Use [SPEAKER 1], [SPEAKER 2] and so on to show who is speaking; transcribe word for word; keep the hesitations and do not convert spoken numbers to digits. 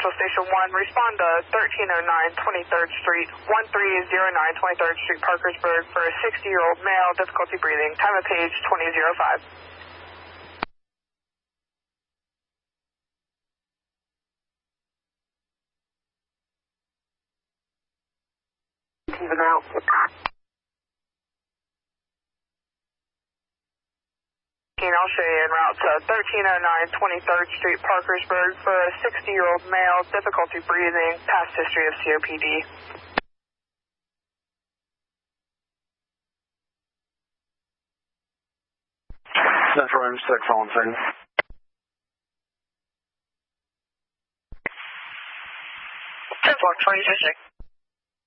[SPEAKER 1] Central Station one, respond to thirteen oh nine twenty-third Street, one three oh nine twenty-third Street, Parkersburg, for a sixty-year-old male, difficulty breathing, time of page twenty oh five. Even out. I'll show you en route to thirteen oh nine twenty-third Street, Parkersburg, for a sixty-year-old male, difficulty breathing, past history of C O P D.
[SPEAKER 2] Central Room six on scene.
[SPEAKER 1] ten four, twenty-six.